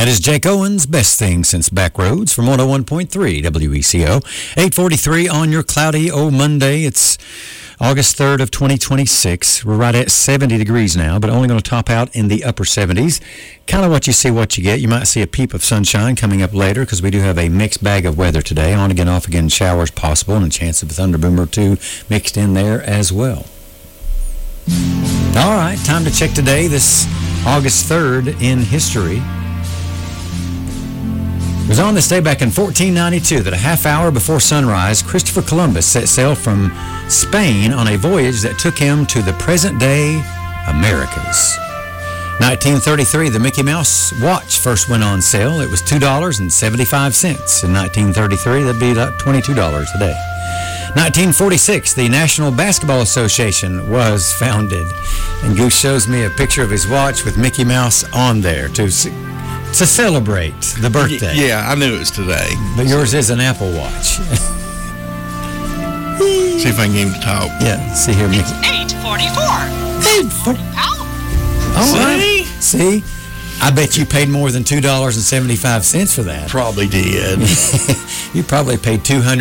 That is Jake Owens' Best Thing Since Backroads from 101.3 WECO. 8:43 on your cloudy Monday. It's August 3rd of 2026. We're right at 70 degrees now, but only going to top out in the upper 70s. Kind of what you see, what you get. You might see a peep of sunshine coming up later because we do have a mixed bag of weather today. On again, off again showers possible and a chance of a thunderboom or two mixed in there as well. All right, time to check today, this August 3rd in history. It was on this day back in 1492 that a half hour before sunrise, Christopher Columbus set sail from Spain on a voyage that took him to the present-day Americas. 1933, the Mickey Mouse watch first went on sale. It was $2.75 in 1933. That'd be about $22 today. 1946, the National Basketball Association was founded. And Goose shows me a picture of his watch with Mickey Mouse on there to celebrate the birthday. Yeah, I knew it was today. But yours is an Apple Watch. See if I can get him to talk. Yeah, see here, Mickey. It's 8:44. 8:40. Oh, right. See? I bet you paid more than $2.75 for that. Probably did. You probably paid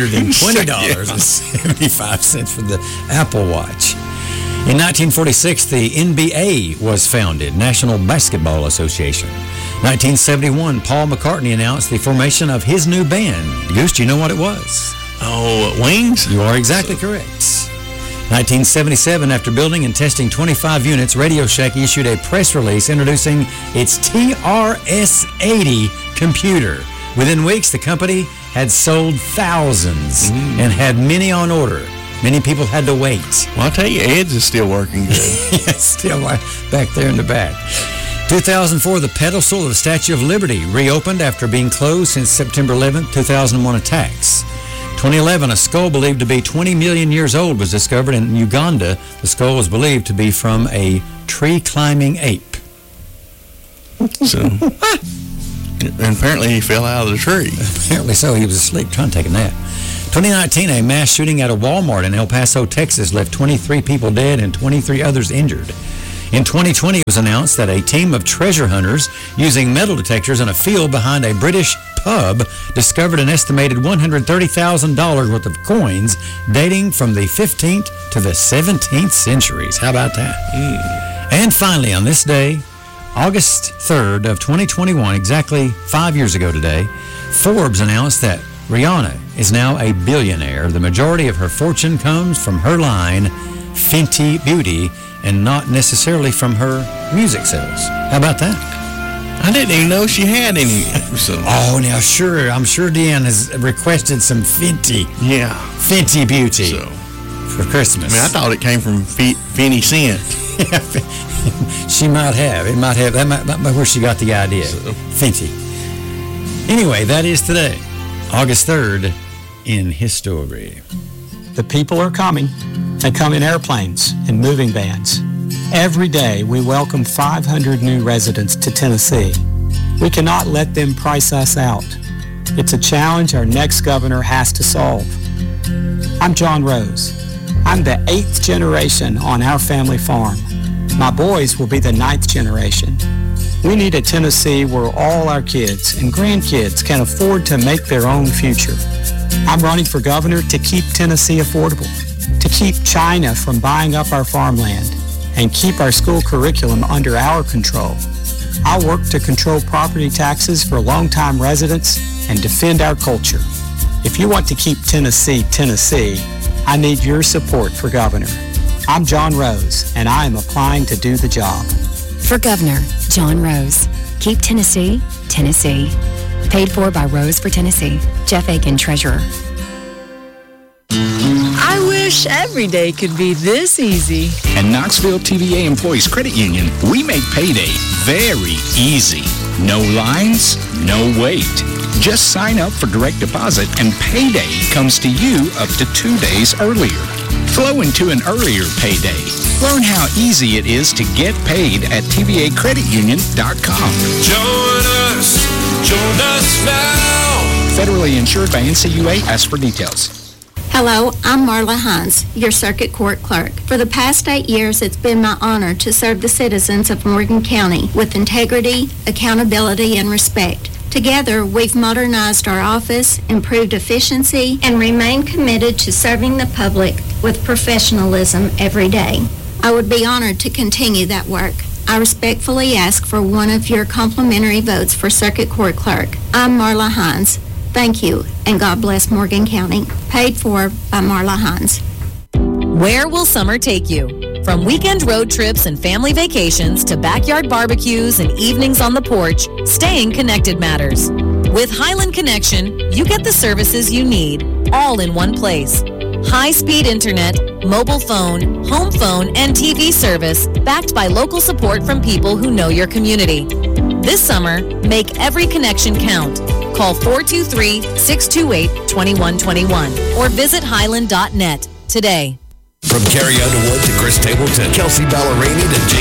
$220.75 for the Apple Watch. In 1946, the NBA was founded, National Basketball Association. 1971, Paul McCartney announced the formation of his new band. Goose, do you know what it was? Oh, Wings? You are exactly correct. 1977, after building and testing 25 units, Radio Shack issued a press release introducing its TRS-80 computer. Within weeks, the company had sold thousands and had many on order. Many people had to wait. Well, I'll tell you, Ed's is still working good. Yes, still back there in the back. 2004, the pedestal of the Statue of Liberty reopened after being closed since September 11, 2001 attacks. 2011, a skull believed to be 20 million years old was discovered in Uganda. The skull was believed to be from a tree-climbing ape. So, and apparently he fell out of the tree. Apparently so. He was asleep trying to take a nap. 2019, a mass shooting at a Walmart in El Paso, Texas, left 23 people dead and 23 others injured. In 2020, it was announced that a team of treasure hunters using metal detectors in a field behind a British pub discovered an estimated $130,000 worth of coins dating from the 15th to the 17th centuries. How about that? And finally, on this day, August 3rd of 2021, exactly 5 years ago today, Forbes announced that Rihanna is now a billionaire. The majority of her fortune comes from her line, Fenty Beauty, and not necessarily from her music sales. How about that? I didn't even know she had any. So. Oh, now sure. I'm sure Deanne has requested some Fenty. Yeah. Fenty Beauty for Christmas. I mean, I thought it came from 50 Cent. She might have. It might have. That might be where she got the idea. Fenty. Anyway, that is today, August 3rd in history. The people are coming. They come in airplanes and moving vans. Every day, we welcome 500 new residents to Tennessee. We cannot let them price us out. It's a challenge our next governor has to solve. I'm John Rose. I'm the 8th generation on our family farm. My boys will be the 9th generation. We need a Tennessee where all our kids and grandkids can afford to make their own future. I'm running for governor to keep Tennessee affordable, to keep China from buying up our farmland, and keep our school curriculum under our control. I'll work to control property taxes for longtime residents and defend our culture. If you want to keep Tennessee, Tennessee, I need your support for governor. I'm John Rose, and I am applying to do the job. For Governor, John Rose. Keep Tennessee, Tennessee. Paid for by Rose for Tennessee. Jeff Aiken, Treasurer. I wish every day could be this easy. At Knoxville TVA Employees Credit Union, we make payday very easy. No lines, no wait. Just sign up for direct deposit and payday comes to you up to 2 days earlier. Flow into an earlier payday. Learn how easy it is to get paid at tvacreditunion.com. Join us now. Federally insured by NCUA. Ask for details. Hello, I'm Marla Hines, your Circuit Court Clerk. For the past 8 years, it's been my honor to serve the citizens of Morgan County with integrity, accountability, and respect. Together, we've modernized our office, improved efficiency, and remained committed to serving the public with professionalism every day. I would be honored to continue that work. I respectfully ask for one of your complimentary votes for Circuit Court Clerk. I'm Marla Hines. Thank you, and God bless Morgan County. Paid for by Marla Hines. Where will summer take you? From weekend road trips and family vacations to backyard barbecues and evenings on the porch, staying connected matters. With Highland Connection, you get the services you need, all in one place. High-speed internet, mobile phone, home phone, and TV service backed by local support from people who know your community. This summer, make every connection count. Call 423-628-2121 or visit Highland.net today. From Carrie Underwood to Chris Stapleton, Kelsey Ballerini to Jason